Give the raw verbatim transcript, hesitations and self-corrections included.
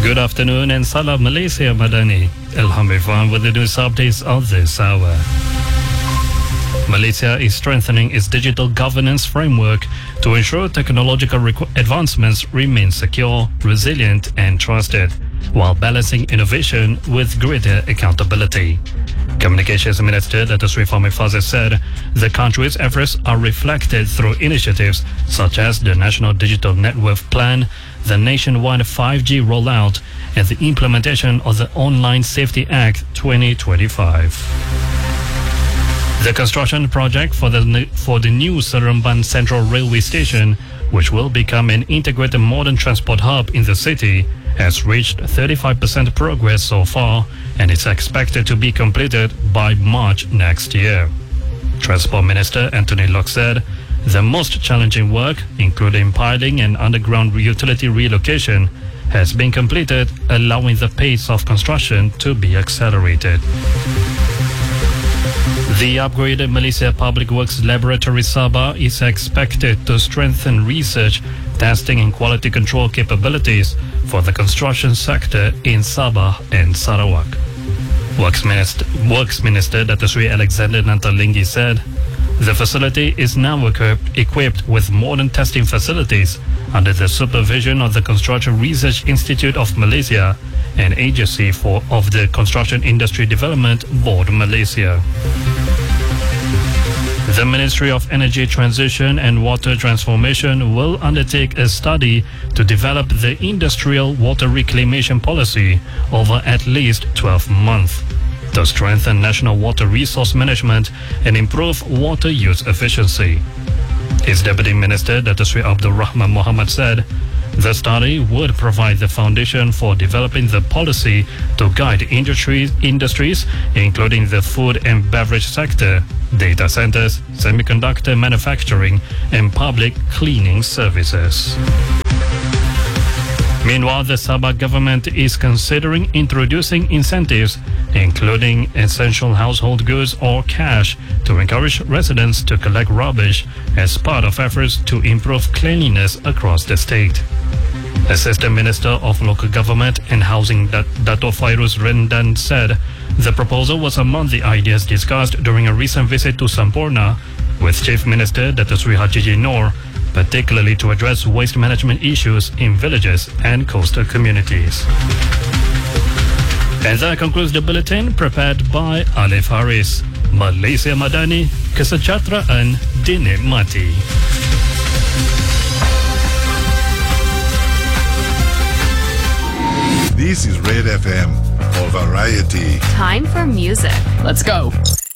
Good afternoon and salam Malaysia Madani. Ilham Irfan with the news updates of this hour. Malaysia is strengthening its digital governance framework to ensure technological requ- advancements remain secure, resilient and trusted, while balancing innovation with greater accountability. Communications Minister Dato Sri Fahmi Fazil said the country's efforts are reflected through initiatives such as the National Digital Network Plan, the nationwide five G rollout, and the implementation of the Online Safety Act twenty twenty-five. The construction project for the for the new Seremban Central Railway Station, which will become an integrated modern transport hub in the city, has reached thirty-five percent progress so far and is expected to be completed by March next year. Transport Minister Anthony Locke said the most challenging work, including piling and underground utility relocation, has been completed, allowing the pace of construction to be accelerated. The upgraded Malaysia Public Works Laboratory Sabah is expected to strengthen research, testing and quality control capabilities for the construction sector in Sabah and Sarawak. Works Minister, Works Minister Dato Sri Alexander Nantalinggi said the facility is now equipped, equipped with modern testing facilities under the supervision of the Construction Research Institute of Malaysia, an agency for of the Construction Industry Development Board Malaysia. The Ministry of Energy Transition and Water Transformation will undertake a study to develop the industrial water reclamation policy over at least twelve months to strengthen national water resource management and improve water use efficiency. His Deputy Minister, Dato Sri Abdul Rahman Mohamad, said the study would provide the foundation for developing the policy to guide industries, industries including the food and beverage sector, data centers, semiconductor manufacturing, and public cleaning services. Meanwhile, the Sabah government is considering introducing incentives, including essential household goods or cash, to encourage residents to collect rubbish as part of efforts to improve cleanliness across the state. Assistant Minister of Local Government and Housing Dat- Dato Fairuz Rendan said the proposal was among the ideas discussed during a recent visit to Sampurna with Chief Minister Dato Sri Hajiji Noor, particularly to address waste management issues in villages and coastal communities. And that concludes the bulletin prepared by Alif Haris. Malaysia Madani, kesejahteraan dinikmati. This is Red F M for variety. Time for music. Let's go.